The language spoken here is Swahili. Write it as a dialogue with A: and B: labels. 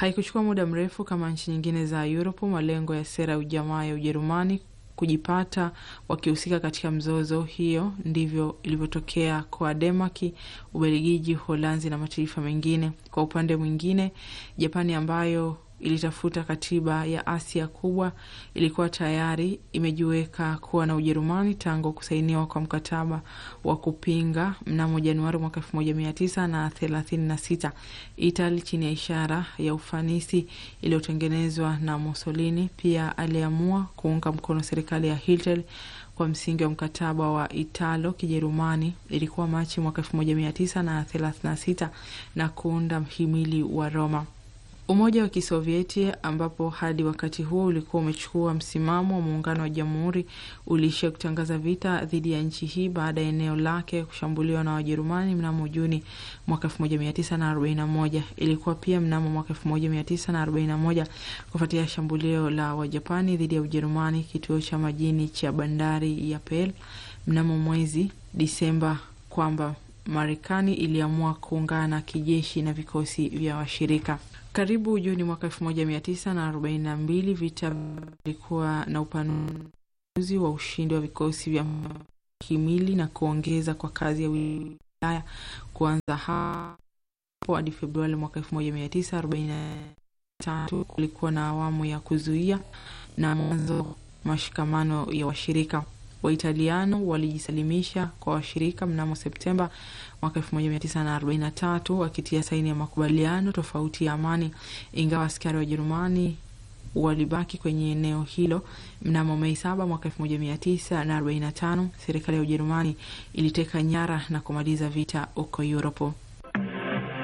A: Haikuchukua muda mrefu kama nchi nyingine za Europe, malengo ya sera ya ujamaa ya Ujerumani kujipata wakihusika katika mzozo hiyo. Ndivyo ilivyotokea kwa Denmark, Ubelgiji, Holanzi na mataifa mengine. Kwa upande mwingine, Japani ambayo ilitafuta katiba ya Asia kubwa ilikuwa tayari imejiweka kuwa na Ujerumani tangu kusainiwa kwa mkataba wa kupinga mnamo Januari mwaka 1936. Italy chini ya ishara ya ufanisi iliyotengenezwa na Mussolini pia aliamua kuunga mkono serikali ya Hitler kwa msingi wa mkataba wa Italo Kijerumani. Ilikuwa Machi mwaka 1936 na kuunda mhimili wa Roma. Umoja wa Kisovieti ambapo hadi wakati huo ulikuwa umechukua msimamo wa muungano wa jamhuri uliishia kutangaza vita dhidi ya nchi hii baada ya eneo lake kushambuliwa na Wajerumani mnamo Juni mwaka 1941. Ilikuwa pia mnamo mwaka 1941 kufuatia shambulio la Wajapani dhidi ya Ujerumani kituo cha majini cha bandari ya Pearl mnamo mwezi Disemba kwamba Marekani iliamua kuungana kijeshi na vikosi vya washirika. Karibu Juni mwaka 1942 vita vilikuwa na upanuzi wa ushindi wa vikosi vya himili na kuongeza kwa kazi ya wilaya kuanza hapo hadi Februari mwaka 1943. Kulikuwa na awamu ya kuzuia na mwanzo mashikamano ya washirika. Waitaliano walijisalimisha kwa washirika mnamo Septemba mwaka 1943 wakitia saini ya makubaliano tofauti ya amani, ingawa askari wa Jerumani walibaki kwenye eneo hilo. Mnamo Mei 7 mwaka 1945 serikali ya Ujerumani iliteka nyara na kumaliza vita huko Europe.